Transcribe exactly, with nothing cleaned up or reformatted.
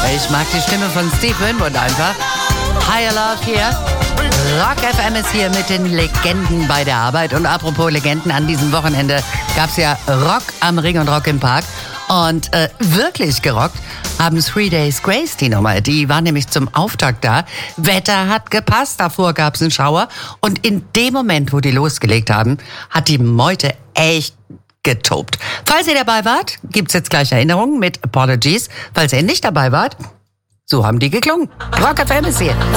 Ich mag die Stimme von Steve Winwood einfach. Higher Love hier. Rock F M ist hier mit den Legenden bei der Arbeit. Und apropos Legenden, an diesem Wochenende gab es ja Rock am Ring und Rock im Park. Und äh, wirklich gerockt haben Three Days Grace die Nummer. Die waren nämlich zum Auftakt da. Wetter hat gepasst, davor gab es einen Schauer. Und in dem Moment, wo die losgelegt haben, hat die Meute echt getobt. Falls ihr dabei wart, gibt's jetzt gleich Erinnerungen mit Apologies. Falls ihr nicht dabei wart, so haben die geklungen. Rock F M ist hier.